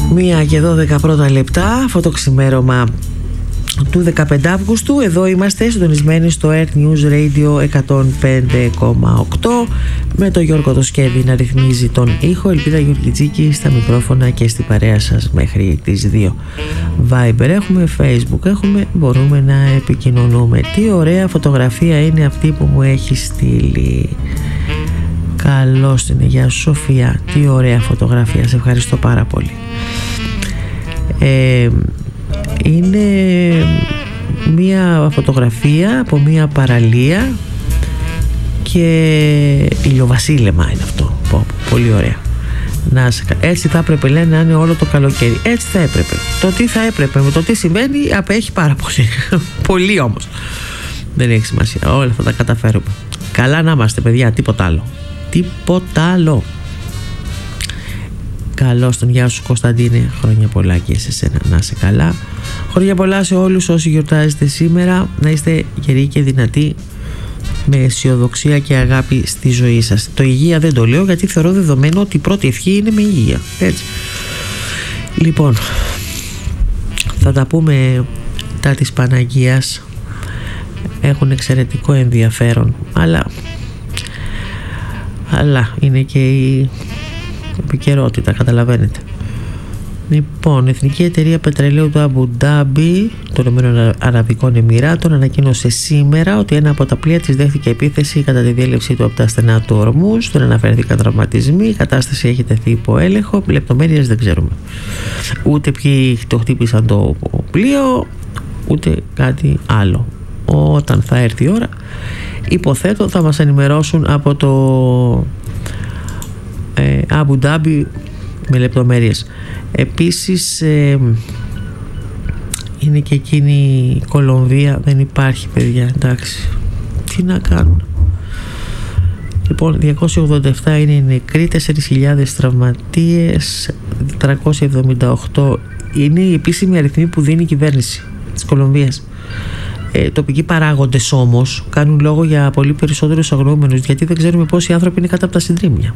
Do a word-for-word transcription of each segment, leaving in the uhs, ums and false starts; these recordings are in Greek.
Μία και δώδεκα πρώτα λεπτά, αυτό το ξημέρωμα του δεκαπέντε Αυγούστου. Εδώ είμαστε συντονισμένοι στο Earth News Radio εκατόν πέντε κόμμα οκτώ με τον Γιώργο το Σκεύη να ρυθμίζει τον ήχο. Ελπίδα Γεωργιτζίκη στα μικρόφωνα και στην παρέα σας μέχρι τις δύο. Viber έχουμε, Facebook έχουμε, μπορούμε να επικοινωνούμε. Τι ωραία φωτογραφία είναι αυτή που μου έχει στείλει. Καλώς την, γεια σου Σοφία. Τι ωραία φωτογραφία, σε ευχαριστώ πάρα πολύ. Ε, είναι μία φωτογραφία από μία παραλία και ηλιοβασίλεμα είναι αυτό. Πω, πολύ ωραία. Να, έτσι θα έπρεπε, λένε, να είναι όλο το καλοκαίρι. Έτσι θα έπρεπε. Το τι θα έπρεπε με το τι συμβαίνει απέχει πάρα πολύ. Πολύ όμως. Δεν έχει σημασία. Όλα θα τα καταφέρουμε. Καλά να είμαστε, παιδιά, τίποτα άλλο. Τίποτα άλλο. Καλώς τον, γεια σου Κωνσταντίνε. Χρόνια πολλά και σε σένα, να είσαι καλά. Χρόνια πολλά σε όλους όσοι γιορτάζετε σήμερα. Να είστε γεροί και δυνατοί, με αισιοδοξία και αγάπη στη ζωή σας. Το υγεία δεν το λέω γιατί θεωρώ δεδομένο ότι η πρώτη ευχή είναι με υγεία. Έτσι. Λοιπόν, θα τα πούμε τα της Παναγίας. Έχουν εξαιρετικό ενδιαφέρον, αλλά αλλά είναι και η επικαιρότητα, καταλαβαίνετε. Λοιπόν, η Εθνική Εταιρεία Πετρελαίου του Αμπουντάμπι των Ηνωμένων Αραβικών Εμιράτων ανακοίνωσε σήμερα ότι ένα από τα πλοία της δέχθηκε επίθεση κατά τη διέλευσή του από τα στενά του Ορμούζ. Δεν αναφέρθηκαν τραυματισμοί. Η κατάσταση έχει τεθεί υπό έλεγχο. Λεπτομέρειες δεν ξέρουμε. Ούτε ποιοι το χτύπησαν το πλοίο, ούτε κάτι άλλο. Όταν θα έρθει η ώρα, υποθέτω θα μας ενημερώσουν από το ε, Αμπουντάμπι με λεπτομέρειες. Επίσης ε, είναι και εκείνη η Κολομβία. Δεν υπάρχει, παιδιά, εντάξει, τι να κάνουν. Λοιπόν, διακόσιοι ογδόντα επτά είναι οι νεκροί, τέσσερις χιλιάδες τραυματίες, τριακόσιοι εβδομήντα οκτώ είναι η επίσημη αριθμή που δίνει η κυβέρνηση της Κολομβίας. Ε, τοπικοί παράγοντες όμως κάνουν λόγο για πολύ περισσότερους αγνοούμενους, γιατί δεν ξέρουμε πόσοι άνθρωποι είναι κάτω από τα συντρίμμια.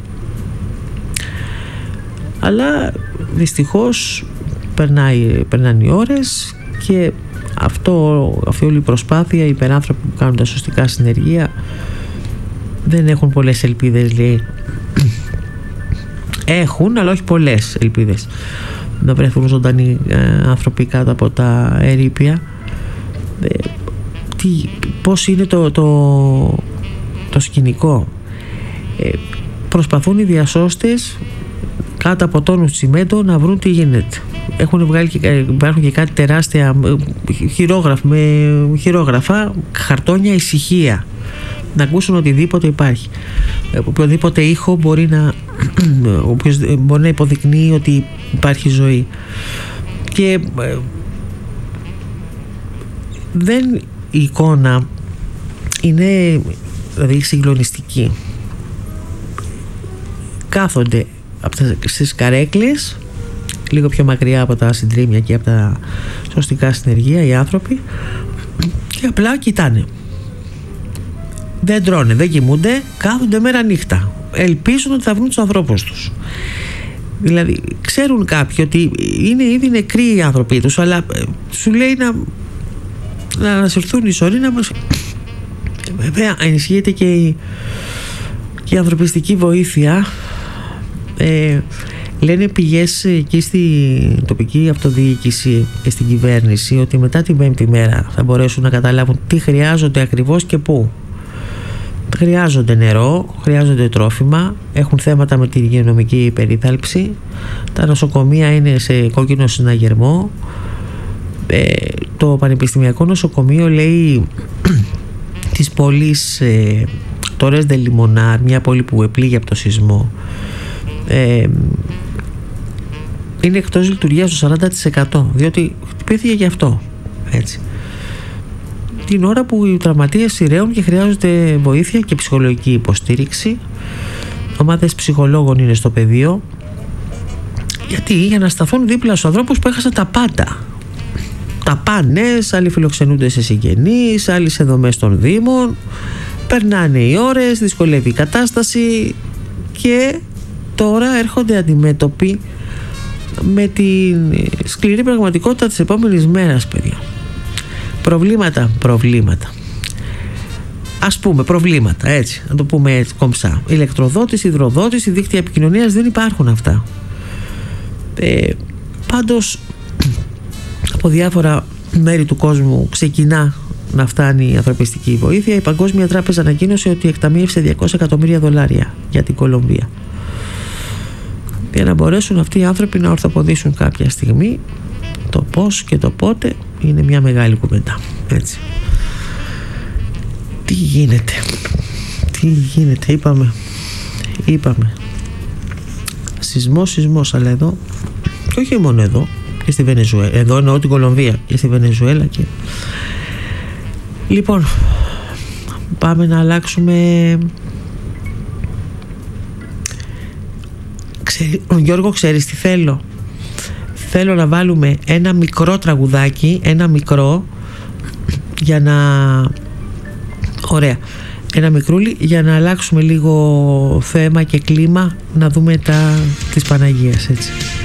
Αλλά δυστυχώς περνάει, περνάνε οι ώρες και αυτό, αυτή όλη η προσπάθεια, οι υπεράνθρωποι που κάνουν τα σωστικά συνεργεία δεν έχουν πολλές ελπίδες, λέει. Έχουν, αλλά όχι πολλές ελπίδες να βρεθούν ζωντανοί ε, άνθρωποι κάτω από τα ερείπια. Ε, τι, πώς είναι το, το, το σκηνικό. Ε, προσπαθούν οι διασώστες κάτω από τόνους τσιμέντο να βρουν τι γίνεται. Έχουν βγάλει και, υπάρχουν και κάτι τεράστια χειρόγραφα, με χειρόγραφα, χαρτόνια ησυχία, να ακούσουν οτιδήποτε υπάρχει. Οποιοδήποτε ήχο μπορεί να, μπορεί να υποδεικνύει ότι υπάρχει ζωή. Και δεν, η εικόνα είναι δηλαδή συγκλονιστική. Κάθονται στις καρέκλες, λίγο πιο μακριά από τα συντρίμμια και από τα σωστικά συνεργεία, οι άνθρωποι, και απλά κοιτάνε. Δεν τρώνε, δεν κοιμούνται, κάθονται μέρα νύχτα. Ελπίζουν ότι θα βρουν τους ανθρώπους τους. Δηλαδή, ξέρουν κάποιοι ότι είναι ήδη νεκροί οι άνθρωποι τους, αλλά σου λέει να, να ανασυρθούν οι σωροί, να μας... Βέβαια, ενισχύεται και η, και η ανθρωπιστική βοήθεια. Ε, λένε πηγές εκεί στη τοπική αυτοδιοίκηση και στην κυβέρνηση ότι μετά την πέμπτη μέρα θα μπορέσουν να καταλάβουν τι χρειάζονται ακριβώς και πού. Χρειάζονται νερό, χρειάζονται τρόφιμα, έχουν θέματα με την υγειονομική περίθαλψη, τα νοσοκομεία είναι σε κόκκινο συναγερμό. Ε, το Πανεπιστημιακό Νοσοκομείο, λέει, της πόλης ε, Τόρες ντε Λιμονάρ, μια πόλη που επλήγει από το σεισμό, Ε, είναι εκτός λειτουργίας στο σαράντα τοις εκατό, διότι χτυπήθηκε γι' αυτό, έτσι, την ώρα που οι τραυματίες σειραίουν και χρειάζονται βοήθεια και ψυχολογική υποστήριξη. Ομάδες ψυχολόγων είναι στο πεδίο. Γιατί? Για να σταθούν δίπλα στους ανθρώπους που έχασαν τα πάντα. Τα πάνες, άλλοι φιλοξενούνται σε συγγενείς, άλλοι σε δομές των δήμων. Περνάνε οι ώρες, δυσκολεύει η κατάσταση και τώρα έρχονται αντιμέτωποι με τη σκληρή πραγματικότητα της επόμενης μέρας, παιδιά. Προβλήματα, προβλήματα. Ας πούμε προβλήματα, έτσι, να το πούμε έτσι κομψά. Ηλεκτροδότηση, υδροδότηση, δίκτυα επικοινωνίας, δεν υπάρχουν αυτά. Ε, πάντως από διάφορα μέρη του κόσμου ξεκινά να φτάνει η ανθρωπιστική βοήθεια. Η Παγκόσμια Τράπεζα ανακοίνωσε ότι εκταμείευσε διακόσια εκατομμύρια δολάρια για την Κολομβία, για να μπορέσουν αυτοί οι άνθρωποι να ορθοποδήσουν κάποια στιγμή. Το πώς και το πότε είναι μια μεγάλη κουβέντα, έτσι. Τι γίνεται, τι γίνεται, είπαμε, είπαμε σεισμός, σεισμός, αλλά εδώ, και όχι μόνο εδώ, και στη Βενεζουέλα, εδώ εννοώ την Κολομβία, και στη Βενεζουέλα και... Λοιπόν, πάμε να αλλάξουμε. Ξέρει, Γιώργο, ξέρεις τι θέλω? Θέλω να βάλουμε ένα μικρό τραγουδάκι, ένα μικρό, για να... Ωραία, ένα μικρούλι, για να αλλάξουμε λίγο θέμα και κλίμα, να δούμε τα της Παναγίας, έτσι.